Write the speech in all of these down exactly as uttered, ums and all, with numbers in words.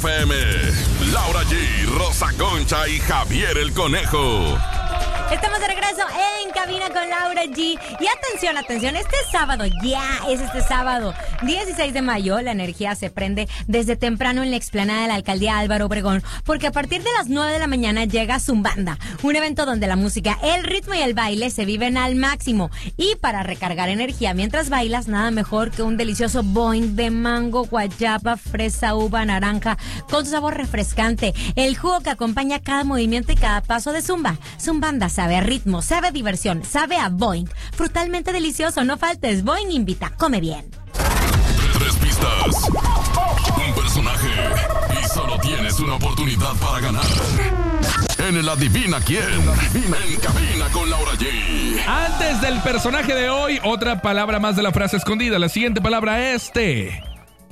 F M, Laura G, Rosa Concha y Javier el Conejo. Estamos de regreso en Cabina con Laura G. Y atención, atención, este sábado, ya es este sábado, dieciséis de mayo, la energía se prende desde temprano en la explanada de la alcaldía Álvaro Obregón, porque a partir de las nueve de la mañana llega Zumbanda, un evento donde la música, el ritmo y el baile se viven al máximo. Y para recargar energía mientras bailas, nada mejor que un delicioso boing de mango, guayaba, fresa, uva, naranja, con su sabor refrescante, el jugo que acompaña cada movimiento y cada paso de Zumba. Zumbanda sabe a ritmo, sabe a diversión, sabe a Boing. Frutalmente delicioso, no faltes. Boing invita, come bien. Tres pistas, un personaje y solo tienes una oportunidad para ganar. En el Adivina Quién, Adivina en Cabina con Laura G. Antes del personaje de hoy, otra palabra más de la frase escondida. La siguiente palabra es te.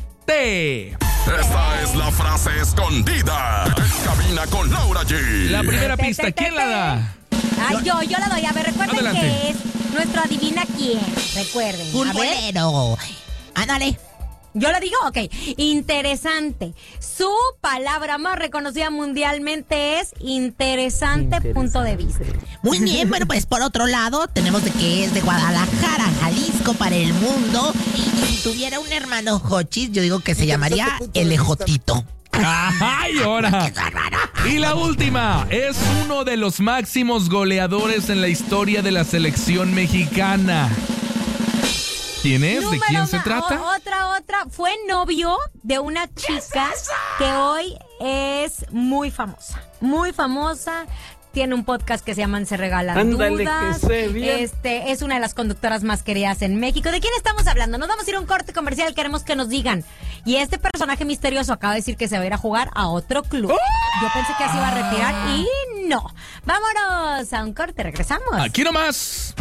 Te. Esta es la frase escondida en Cabina con Laura G. La primera pista, ¿quién la da? Ay, yo, yo la doy. A ver, recuerden Adelante. que es nuestro Adivina Quién. Recuerden. A ver, Pulmonero. Ándale. yo la digo, ok. Interesante. Su palabra más reconocida mundialmente es interesante, punto de vista. Muy bien, bueno, pues por otro lado, tenemos de que es de Guadalajara, Jalisco, para el mundo. Y si tuviera un hermano Jochis, yo digo que se llamaría el Ejotito. ¡Ay, ahora! Y la última, es uno de los máximos goleadores en la historia de la selección mexicana. ¿Quién es? ¿De Número quién se ma- trata? o- otra, otra. Fue novio de una chica que hoy es muy famosa. Muy famosa. Tiene un podcast que se llama Se Regalan Ándale, Dudas. que sé bien. Este, es una de las conductoras más queridas en México. ¿De quién estamos hablando? Nos vamos a ir a un corte comercial. Queremos que nos digan. Y este personaje misterioso acaba de decir que se va a ir a jugar a otro club. Yo pensé que así iba a retirar y no. Vámonos a un corte. Regresamos. Aquí nomás.